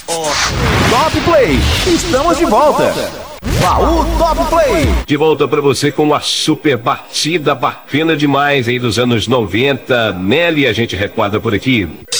Top Play, estamos de volta. Baú Top Play. De volta pra você com uma super batida bacana demais aí dos anos 90. Nelly, a gente recorda por aqui.